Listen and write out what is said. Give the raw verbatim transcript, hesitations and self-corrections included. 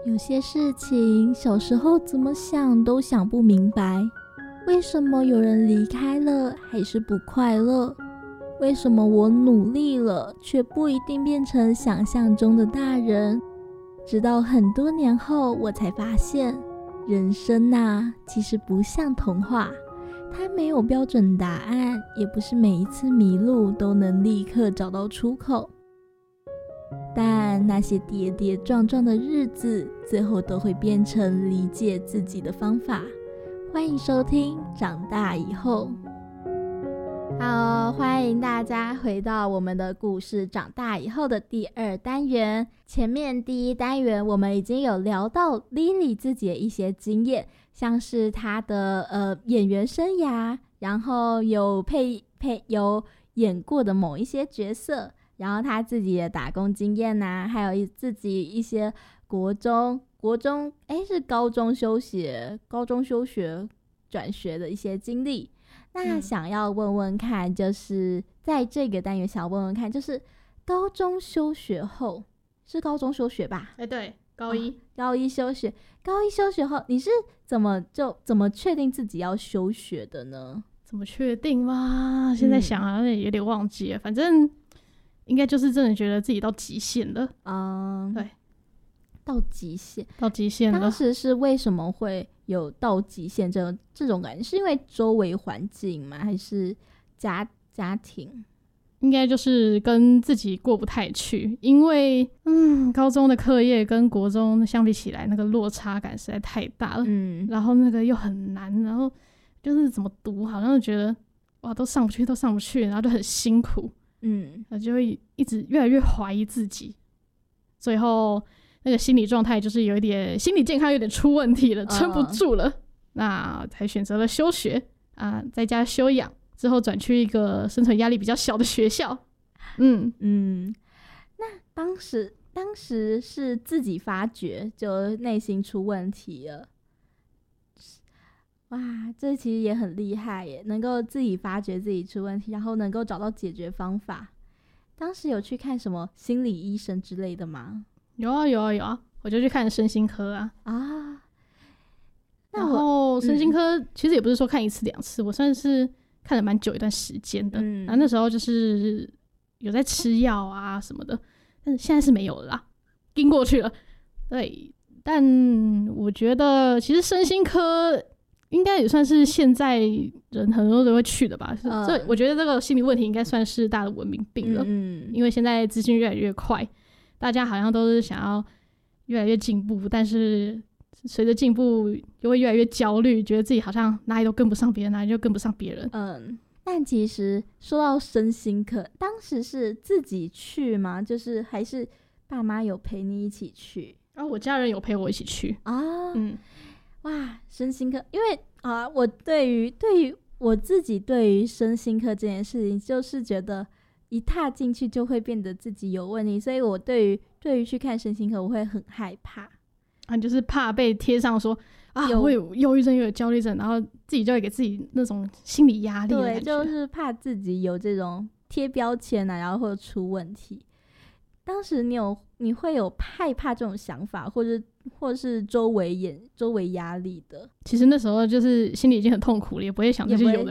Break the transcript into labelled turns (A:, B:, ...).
A: 有些事情小时候怎么想都想不明白，为什么有人离开了还是不快乐？为什么我努力了却不一定变成想象中的大人？直到很多年后我才发现，人生啊，其实不像童话，它没有标准答案，也不是每一次迷路都能立刻找到出口。但那些跌跌撞撞的日子，最后都会变成理解自己的方法。欢迎收听长大以后。好，欢迎大家回到我们的故事长大以后的第二单元。前面第一单元我们已经有聊到 Lily 自己的一些经验，像是她的呃演员生涯，然后有配配有演过的某一些角色，然后他自己的打工经验啊，还有自己一些国中国中诶是高中休学高中休学转学的一些经历。那想要问问看，就是在这个单元想要问问看，就是高中休学后，是高中休学吧？
B: 哎，对，高一、哦、
A: 高一休学高一休学后你是怎么就怎么确定自己要休学的呢？
B: 怎么确定吗？现在想好像有点忘记了、嗯、反正应该就是真的觉得自己到极限了。
A: 嗯，对，到极限，
B: 到极限了。
A: 当时是为什么会有到极限这种这种感觉？是因为周围环境吗？还是家家庭？
B: 应该就是跟自己过不太去，因为嗯，高中的课业跟国中相比起来，那个落差感实在太大了。嗯，然后那个又很难，然后就是怎么读，好像就觉得哇，都上不去，都上不去，然后就很辛苦。嗯，就会一直越来越怀疑自己，最后那个心理状态就是有一点心理健康有点出问题了，撑不住了、嗯、那才选择了休学啊，在家休养，之后转去一个生存压力比较小的学校。嗯
A: 嗯，那当时当时是自己发觉就内心出问题了，哇，这其实也很厉害耶，能够自己发觉自己出问题，然后能够找到解决方法。当时有去看什么心理医生之类的吗？
B: 有啊有啊有啊，我就去看身心科啊。
A: 啊，那
B: 然后身心科其实也不是说看一次两次、嗯、我算是看了蛮久一段时间的。嗯，然后那时候就是有在吃药啊什么的，但是现在是没有了啦，跟过去了。对，但我觉得其实身心科应该也算是现在人很多人会去的吧。嗯、所以我觉得这个心理问题应该算是大的文明病了。嗯，因为现在资讯越来越快，大家好像都是想要越来越进步，但是随着进步又会越来越焦虑，觉得自己好像哪里都跟不上别人，哪里就跟不上别人。
A: 嗯，但其实说到身心科，当时是自己去吗？就是还是爸妈有陪你一起去？
B: 啊，我家人有陪我一起去
A: 啊。嗯，哇，身心科，因为啊，我对于对于我自己对于身心科这件事情，就是觉得一踏进去就会变得自己有问题，所以我对于对于去看身心科，我会很害怕。
B: 啊，就是怕被贴上说啊，我有忧郁症又有焦虑症，然后自己就会给自己那种心理压力的感觉。
A: 对，就是怕自己有这种贴标签啊，然后会出问题。当时你有你会有害怕这种想法，或者或是周围眼周围压力的？
B: 其实那时候就是心里已经很痛苦了，也不会想这些有的